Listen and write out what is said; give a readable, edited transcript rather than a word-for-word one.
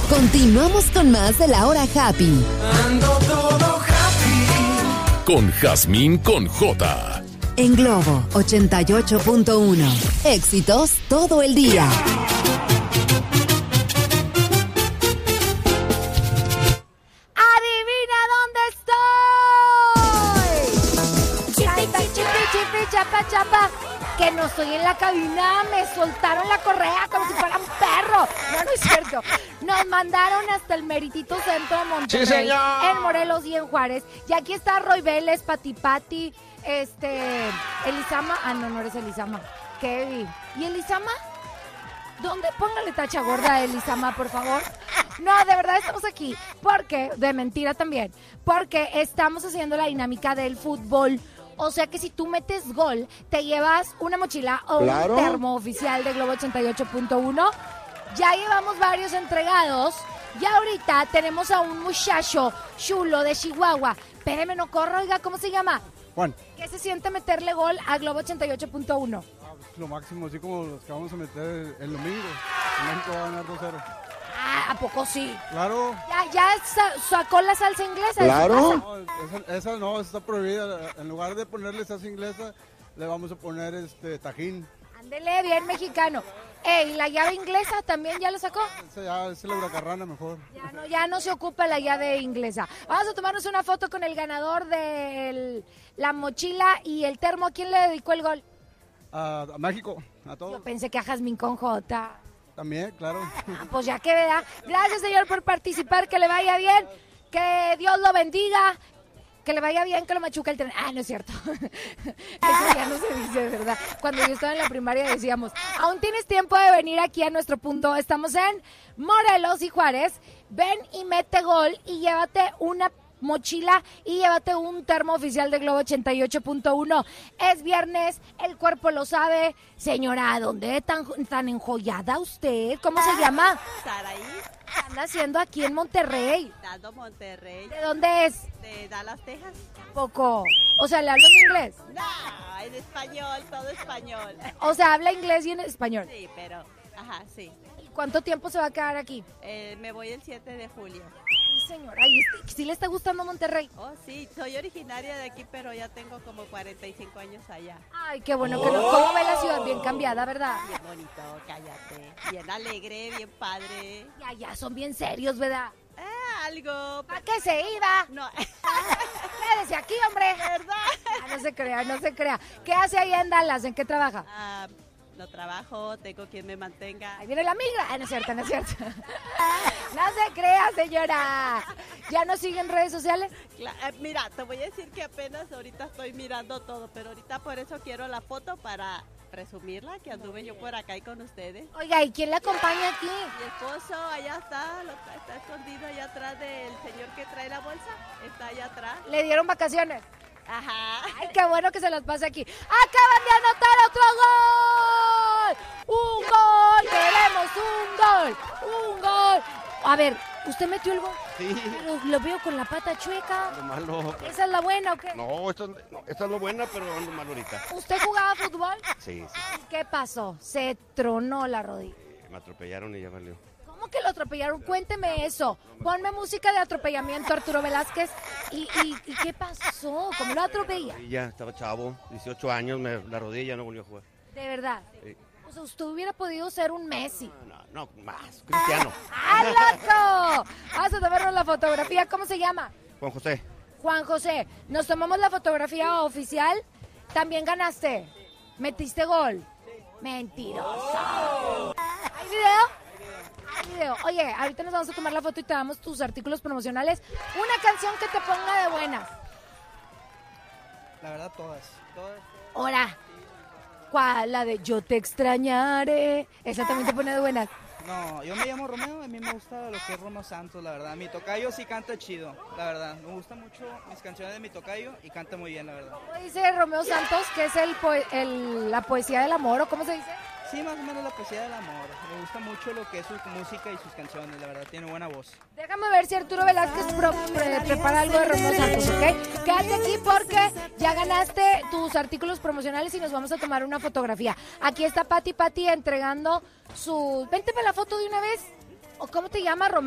Continuamos con más de la hora Happy. Ando todo happy. Con Jazmín con J. En Globo 88.1. Éxitos todo el día. ¡Adivina dónde estoy! Chipi, chapa, chapa. Que no estoy en la cabina, me soltaron la correa como si fuera un perro. No, no es cierto. Nos mandaron hasta el meritito centro de Monterrey. ¡Sí, señor! En Morelos y en Juárez. Y aquí está Roy Vélez, Pati, Elisama. Ah, no eres Elisama. Kevin. ¿Y Elisama? ¿Dónde? Póngale tacha gorda a Elisama, por favor. No, de verdad estamos aquí. Porque, de mentira también, porque estamos haciendo la dinámica del fútbol. O sea que si tú metes gol, te llevas una mochila o Claro. un termo oficial de Globo 88.1. Ya llevamos varios entregados. Y ahorita tenemos a un muchacho chulo de Chihuahua. Espéreme, no corro, oiga, ¿cómo se llama? Juan, ¿Qué se siente meterle gol a Globo 88.1? lo máximo, así como los que vamos a meter el domingo. México va a ganar 2-0. Ah, ¿a poco sí? Claro. Ya sacó la salsa inglesa. Claro. No, esa no, está prohibida. En lugar de ponerle salsa inglesa, le vamos a poner tajín. Ándele, bien mexicano. ¿Y la llave inglesa también ya lo sacó? Esa es la huracarrana mejor. Ya no se ocupa la llave inglesa. Vamos a tomarnos una foto con el ganador de la mochila y el termo. ¿A quién le dedicó el gol? A México, a todos. Yo pensé que a Jazmín con J. También, claro. Pues ya que vea. Gracias, señor, por participar. Que le vaya bien. Que Dios lo bendiga. Que le vaya bien, que lo machuque el tren. Ah, no es cierto. Eso ya no se dice, de verdad. Cuando yo estaba en la primaria decíamos, aún tienes tiempo de venir aquí a nuestro punto. Estamos en Morelos y Juárez. Ven y mete gol y llévate una mochila y llévate un termo oficial de Globo 88.1. Es viernes, el cuerpo lo sabe. Señora, ¿dónde tan enjollada usted? ¿Cómo se llama? Saraí, ¿Qué anda haciendo aquí en Monterrey? Dando Monterrey, ¿De dónde es? de Dallas, Texas. Poco. O sea, ¿le hablo en inglés? No, en español, todo español. O sea, habla inglés y en español. Sí, pero, ajá, sí. ¿Y cuánto tiempo se va a quedar aquí? Me voy el 7 de julio. Sí, señora. ¿Y sí le está gustando Monterrey? Oh, sí, soy originaria de aquí, pero ya tengo como 45 años allá. Ay, qué bueno que no. ¿Cómo ve la ciudad? Bien cambiada, ¿verdad? Bien bonito, cállate. Bien alegre, bien padre. Ya son bien serios, ¿verdad? Algo. ¿Para qué se iba? No, Quédese aquí, hombre. ¿verdad? No se crea, no se crea. ¿Qué hace ahí en Dallas? ¿En qué trabaja? No trabajo, tengo quien me mantenga. Ahí viene la migra. No es cierto, no es cierto. No se crea, señora. ¿Ya nos sigue en redes sociales? Mira, te voy a decir que apenas ahorita estoy mirando todo, pero ahorita por eso quiero la foto para presumirla, que anduve yo por acá y con ustedes. Oiga, ¿y quién la acompaña aquí? Mi esposo allá está escondido allá atrás del señor que trae la bolsa, está allá atrás. ¿Le dieron vacaciones? Ajá. Ay, qué bueno que se las pase aquí. ¡Acaban de anotar otro gol! ¡Un gol! ¡Queremos un gol! ¡Un gol! A ver, ¿usted metió el gol? Sí. Pero lo veo con la pata chueca. Lo malo. ¿Esa es la buena o qué? No, esta es lo buena, pero ando mal ahorita. ¿Usted jugaba fútbol? Sí. ¿Qué pasó? Se tronó la rodilla. Me atropellaron y ya valió. ¿Cómo que lo atropellaron? Cuénteme eso. Ponme música de atropellamiento, Arturo Velázquez. ¿Y qué pasó? ¿Cómo lo atropella? Y ya estaba chavo, 18 años, la rodilla no volvió a jugar. De verdad. Sí. O sea, usted hubiera podido ser un Messi. No, más, Cristiano. ¡Ah, loco! Vamos a tomarnos la fotografía. ¿Cómo se llama? Juan José. Juan José. Nos tomamos la fotografía oficial. También ganaste. ¿Metiste gol? Mentiroso. ¿Hay video? Hay video. Oye, ahorita nos vamos a tomar la foto y te damos tus artículos promocionales. Una canción que te ponga de buenas. La verdad, todas. Ahora, ¿cuál? La de Yo te extrañaré. Esa también te pone de buenas. No, yo me llamo Romeo, a mí me gusta lo que es Romeo Santos, la verdad. Mi tocayo sí canta chido, la verdad. Me gustan mucho mis canciones de mi tocayo y canta muy bien, la verdad. ¿Cómo dice Romeo Santos que es la poesía del amor o cómo se dice? Sí, más o menos la poesía del amor. Me gusta mucho lo que es su música y sus canciones, la verdad, tiene buena voz. Déjame ver si Arturo Velázquez prepara algo de Romeo Santos, ¿ok? Quédate aquí porque ya ganaste tus artículos promocionales y nos vamos a tomar una fotografía. Aquí está Pati entregando su... Vente para la foto de una vez. ¿O cómo te llama, Romeo?